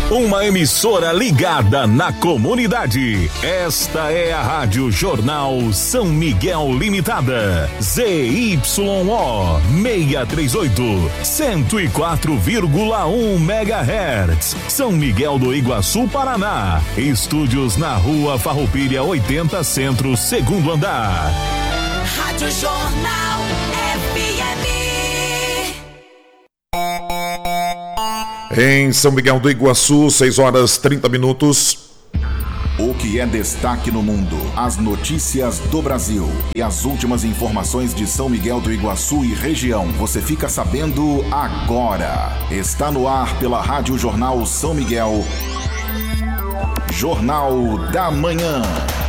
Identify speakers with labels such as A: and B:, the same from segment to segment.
A: Uma emissora ligada na comunidade. Esta é a Rádio Jornal São Miguel Limitada. ZYO 638, 104,1 MHz. São Miguel do Iguaçu, Paraná. Estúdios na Rua Farroupilha 80 Centro, segundo andar.
B: Rádio Jornal FM.
C: Em São Miguel do Iguaçu, 6 horas 30 minutos.
D: O que é destaque no mundo, as notícias do Brasil e as últimas informações de São Miguel do Iguaçu e região, você fica sabendo agora. Está no ar pela Rádio Jornal São Miguel, Jornal da Manhã.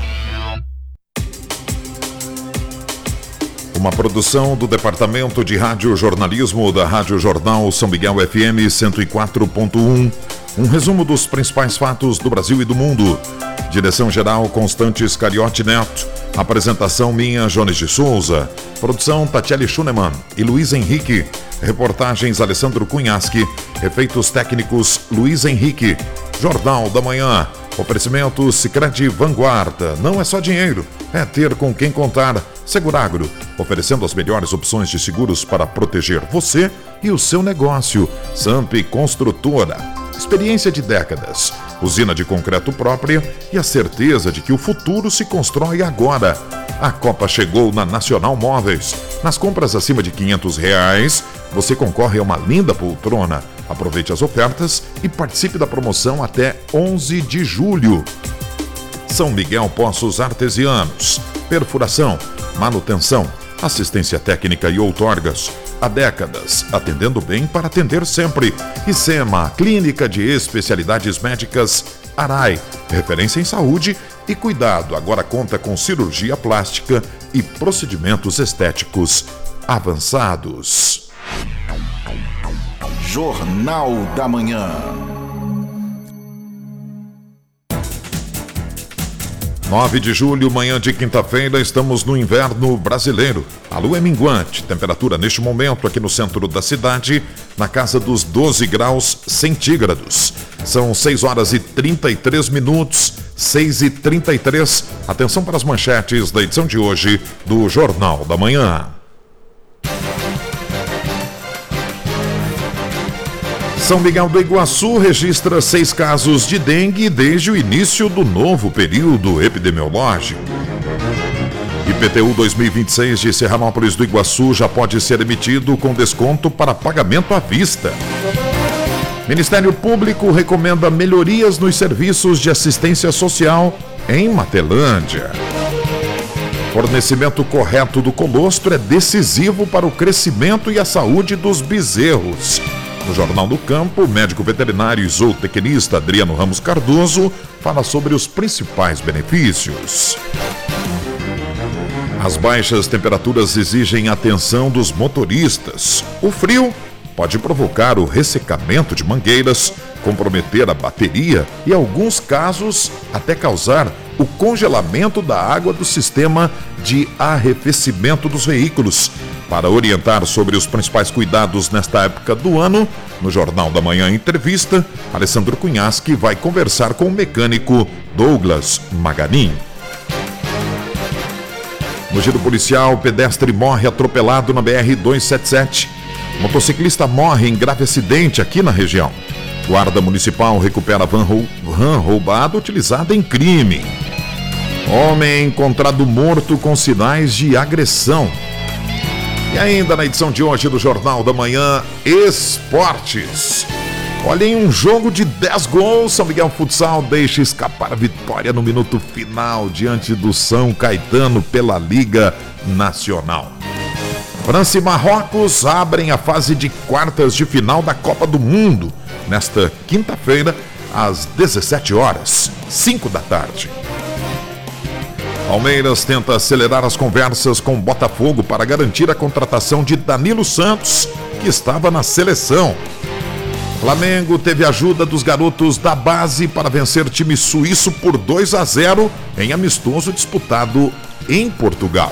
C: Uma produção do Departamento de Rádio Jornalismo da Rádio Jornal São Miguel FM 104.1. Um resumo dos principais fatos do Brasil e do mundo. Direção-geral Constantes Cariotti Neto. Apresentação minha, Jones de Souza. Produção Tatiele Schunemann e Luiz Henrique. Reportagens Alessandro Cunhaschi. Efeitos técnicos Luiz Henrique. Jornal da Manhã. Oferecimento Sicredi Vanguarda. Não é só dinheiro, é ter com quem contar. Seguragro, oferecendo as melhores opções de seguros para proteger você e o seu negócio. Samp Construtora, experiência de décadas, usina de concreto própria e a certeza de que o futuro se constrói agora. A Copa chegou na Nacional Móveis. Nas compras acima de R$500, você concorre a uma linda poltrona. Aproveite as ofertas e participe da promoção até 11 de julho. São Miguel Poços Artesianos, perfuração, manutenção, assistência técnica e outorgas. Há décadas, atendendo bem para atender sempre. ICEMA, Clínica de Especialidades Médicas Arai, referência em saúde e cuidado. Agora conta com cirurgia plástica e procedimentos estéticos avançados.
D: Jornal da Manhã.
C: 9 de julho, manhã de quinta-feira, estamos no inverno brasileiro. A lua é minguante, temperatura neste momento aqui no centro da cidade, na casa dos 12 graus centígrados. São 6 horas e 33 minutos, 6h33. Atenção para as manchetes da edição de hoje do Jornal da Manhã. São Miguel do Iguaçu registra 6 casos de dengue desde o início do novo período epidemiológico. IPTU 2026 de Serranópolis do Iguaçu já pode ser emitido com desconto para pagamento à vista. Ministério Público recomenda melhorias nos serviços de assistência social em Matelândia. Fornecimento correto do colostro é decisivo para o crescimento e a saúde dos bezerros. No Jornal do Campo, o médico veterinário e zootecnista Adriano Ramos Cardoso fala sobre os principais benefícios. As baixas temperaturas exigem atenção dos motoristas. O frio pode provocar o ressecamento de mangueiras, comprometer a bateria e, em alguns casos, até causar o congelamento da água do sistema de arrefecimento dos veículos. Para orientar sobre os principais cuidados nesta época do ano, no Jornal da Manhã Entrevista, Alessandro Cunhaschi vai conversar com o mecânico Douglas Maganin. No giro policial, pedestre morre atropelado na BR-277. Motociclista morre em grave acidente aqui na região. Guarda Municipal recupera van roubada utilizada em crime. Homem encontrado morto com sinais de agressão. E ainda na edição de hoje do Jornal da Manhã, esportes. Olhem, um jogo de 10 gols, São Miguel Futsal deixa escapar a vitória no minuto final diante do São Caetano pela Liga Nacional. França e Marrocos abrem a fase de quartas de final da Copa do Mundo nesta quinta-feira, às 17 horas, 5 da tarde. Palmeiras tenta acelerar as conversas com Botafogo para garantir a contratação de Danilo Santos, que estava na seleção. Flamengo teve ajuda dos garotos da base para vencer time suíço por 2-0 em amistoso disputado em Portugal.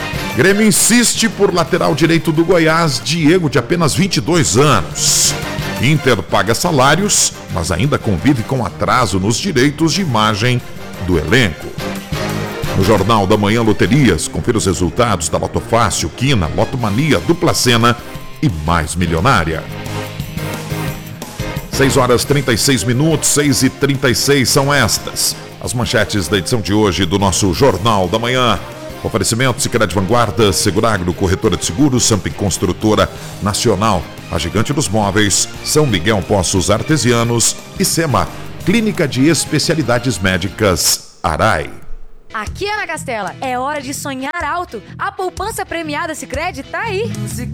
C: Grêmio insiste por lateral direito do Goiás, Diego, de apenas 22 anos. Inter paga salários, mas ainda convive com atraso nos direitos de imagem do elenco. No Jornal da Manhã Loterias, confira os resultados da Loto Fácil, Quina, Loto Mania, Dupla Sena e Mais Milionária. 6h36, 6h36 são estas as manchetes da edição de hoje do nosso Jornal da Manhã. Oferecimento Sicredi Vanguarda, Seguragro, Corretora de Seguros, Samp Construtora Nacional, a Gigante dos Móveis, São Miguel Poços Artesianos e SEMA, Clínica de Especialidades Médicas Arai.
E: Aqui, Ana Castela, é hora de sonhar alto. A poupança premiada Sicredi tá aí. Sicredi